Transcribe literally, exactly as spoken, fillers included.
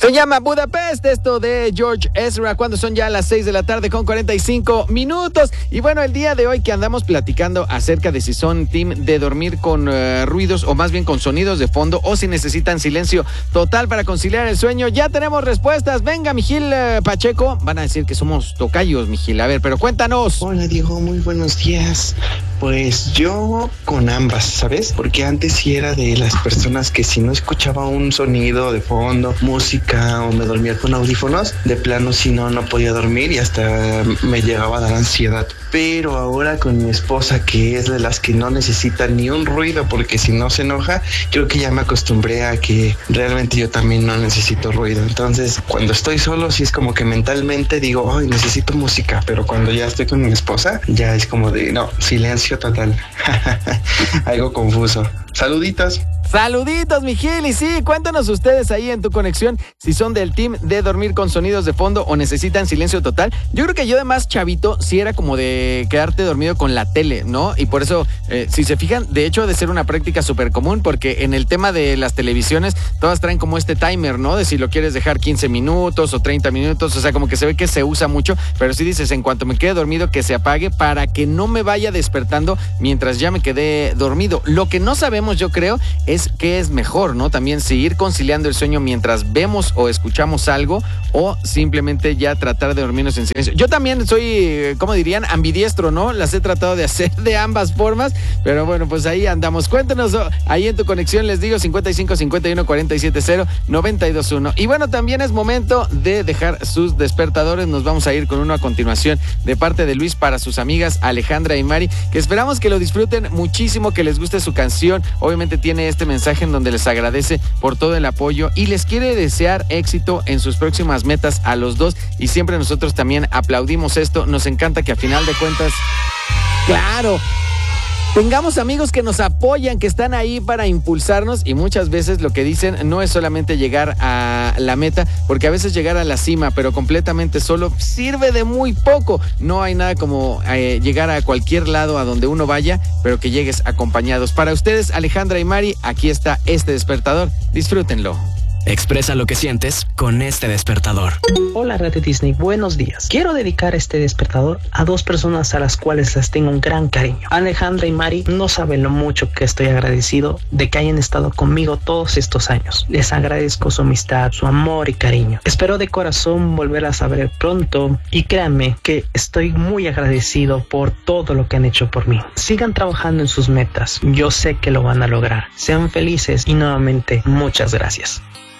Se llama Budapest, esto de George Ezra, cuando son ya las seis de la tarde con cuarenta y cinco minutos. Y bueno, el día de hoy que andamos platicando acerca de si son team de dormir con uh, ruidos o más bien con sonidos de fondo o si necesitan silencio total para conciliar el sueño, ya tenemos respuestas. Venga, Mijil uh, Pacheco, van a decir que somos tocayos, Mijil. A ver, pero cuéntanos. Hola, Diego, muy buenos días. Pues yo con ambas, ¿sabes? Porque antes sí era de las personas que si no escuchaba un sonido de fondo, música o me dormía con audífonos, de plano si no, no podía dormir y hasta me llegaba a dar ansiedad. Pero ahora con mi esposa, que es de las que no necesita ni un ruido porque si no se enoja, creo que ya me acostumbré a que realmente yo también no necesito ruido. Entonces, cuando estoy solo, sí es como que mentalmente digo, ay, necesito música, pero cuando ya estoy con mi esposa, ya es como de, no, silencio total. Algo confuso. Saluditos. Saluditos, Mijil. Y sí, cuéntanos ustedes ahí en tu conexión si son del team de dormir con sonidos de fondo o necesitan silencio total. Yo creo que yo de más chavito sí era como de quedarte dormido con la tele, ¿no? Y por eso, eh, si se fijan, de hecho ha de ser una práctica súper común porque en el tema de las televisiones todas traen como este timer, ¿no? De si lo quieres dejar quince minutos o treinta minutos, o sea, como que se ve que se usa mucho, pero sí dices, en cuanto me quede dormido que se apague para que no me vaya despertando mientras ya me quedé dormido. Lo que no sabemos, yo creo, es qué es mejor, ¿no? También seguir conciliando el sueño mientras vemos o escuchamos algo o simplemente ya tratar de dormirnos en silencio. Yo también soy, ¿cómo dirían? Ambidiestro, ¿no? Las he tratado de hacer de ambas formas, pero bueno, pues ahí andamos. Cuéntanos ahí en tu conexión, les digo, cincuenta y cinco, cincuenta y uno, cuarenta y siete, cero, noventa y dos, uno. Y bueno, también es momento de dejar sus despertadores. Nos vamos a ir con uno a continuación de parte de Luis para sus amigas Alejandra y Mari, que esperamos que lo disfruten muchísimo, que les guste su canción. Obviamente tiene este mensaje en donde les agradece por todo el apoyo y les quiere desear éxito en sus próximas metas a los dos, y siempre nosotros también aplaudimos esto. Nos encanta que a final de cuentas, claro, tengamos amigos que nos apoyan, que están ahí para impulsarnos, y muchas veces lo que dicen no es solamente llegar a la meta, porque a veces llegar a la cima, pero completamente solo, sirve de muy poco. No hay nada como eh, llegar a cualquier lado a donde uno vaya, pero que llegues acompañados. Para ustedes, Alejandra y Mari, aquí está este despertador. Disfrútenlo. Expresa lo que sientes con este despertador. Hola, Radio Disney, buenos días. Quiero dedicar este despertador a dos personas a las cuales les tengo un gran cariño. Alejandra y Mari no saben lo mucho que estoy agradecido de que hayan estado conmigo todos estos años. Les agradezco su amistad, su amor y cariño. Espero de corazón volver a saber pronto y créanme que estoy muy agradecido por todo lo que han hecho por mí. Sigan trabajando en sus metas. Yo sé que lo van a lograr. Sean felices y nuevamente muchas gracias.